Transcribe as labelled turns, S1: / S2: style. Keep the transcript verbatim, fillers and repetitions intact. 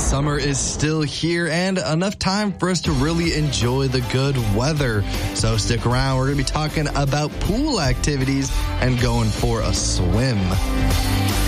S1: Summer is still here and enough time for us to really enjoy the good weather. So stick around. We're going to be talking about pool activities and going for a swim.